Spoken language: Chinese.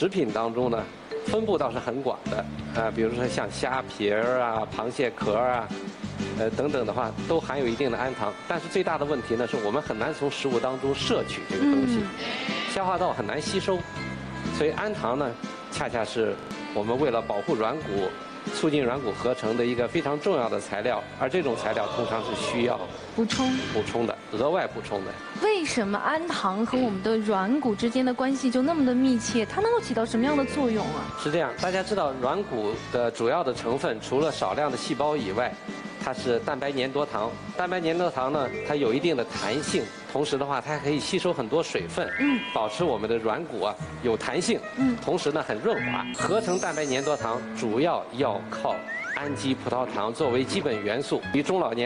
食品当中呢，分布倒是很广的，比如说像虾皮儿啊、螃蟹壳啊，等等的话，都含有一定的氨糖。但是最大的问题呢，是我们很难从食物当中摄取这个东西，消化道很难吸收，所以氨糖呢，恰恰是我们为了保护软骨、促进软骨合成的一个非常重要的材料，而这种材料通常是需要补充的，额外补充的。 为什么氨糖和我们的软骨之间的关系就那么的密切？它能够起到什么样的作用啊？ 是这样，大家知道软骨的主要的成分，除了少量的细胞以外，它是蛋白粘多糖。蛋白粘多糖呢，它有一定的弹性，同时的话，它还可以吸收很多水分，保持我们的软骨啊有弹性，同时呢很润滑。合成蛋白粘多糖主要要靠氨基葡萄糖作为基本元素，与中老年